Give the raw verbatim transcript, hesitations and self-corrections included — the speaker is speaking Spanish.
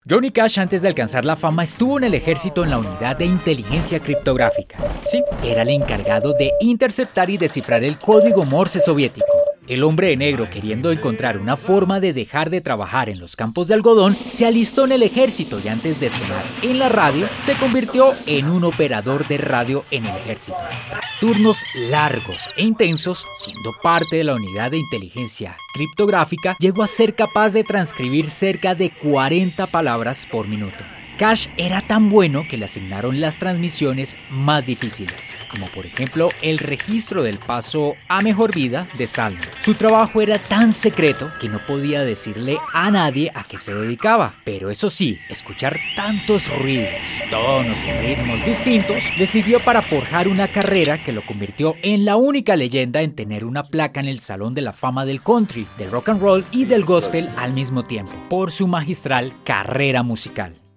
Johnny Cash, antes de alcanzar la fama, estuvo en el ejército en la unidad de inteligencia criptográfica. Sí, era el encargado de interceptar y descifrar el código Morse soviético. El hombre de negro, queriendo encontrar una forma de dejar de trabajar en los campos de algodón, se alistó en el ejército y antes de sonar en la radio, se convirtió en un operador de radio en el ejército. Tras turnos largos e intensos, siendo parte de la unidad de inteligencia criptográfica, llegó a ser capaz de transcribir cerca de cuarenta palabras por minuto. Cash era tan bueno que le asignaron las transmisiones más difíciles, como por ejemplo el registro del paso a mejor vida de Stalin. Su trabajo era tan secreto que no podía decirle a nadie a qué se dedicaba, pero eso sí, escuchar tantos ruidos, tonos y ritmos distintos le sirvió para forjar una carrera que lo convirtió en la única leyenda en tener una placa en el Salón de la Fama del Country, del Rock and Roll y del Gospel al mismo tiempo, por su magistral carrera musical.